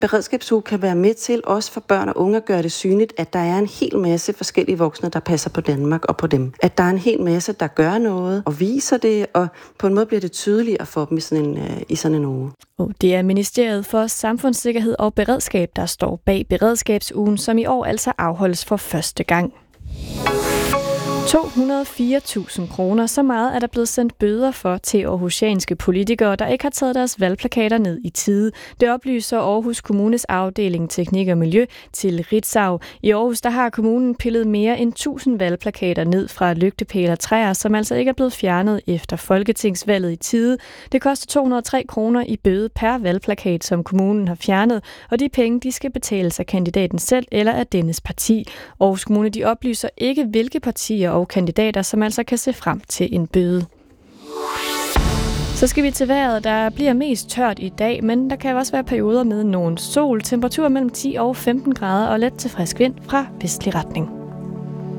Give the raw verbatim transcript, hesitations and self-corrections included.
Beredskabsuge kan være med til, også for børn og unge, at gøre det synligt, at der er en hel masse forskellige voksne, der passer på Danmark og på dem. At der er en hel masse, der gør noget og viser det, og på en måde bliver det tydeligere for dem i sådan en, øh, i sådan en uge. Og det er Ministeriet for Samfundssikkerhed og Beredskab, der står bag Beredskabsugen, som i år altså afholdes for første gang. to hundrede og fire tusind kroner, så meget er der blevet sendt bøder for til aarhusianske politikere, der ikke har taget deres valgplakater ned i tide. Det oplyser Aarhus Kommunes afdeling Teknik og Miljø til Ritzau. I Aarhus der har kommunen pillet mere end tusind valgplakater ned fra lygtepæle og træer, som altså ikke er blevet fjernet efter folketingsvalget i tide. Det koster to hundrede og tre kroner i bøde per valgplakat, som kommunen har fjernet, og de penge de skal betales af kandidaten selv eller af dennes parti. Aarhus Kommune de oplyser ikke, hvilke partier og kandidater, som altså kan se frem til en bøde. Så skal vi til vejret. Der bliver mest tørt i dag, men der kan også være perioder med nogen sol. Temperatur mellem ti og femten grader og let til frisk vind fra vestlig retning.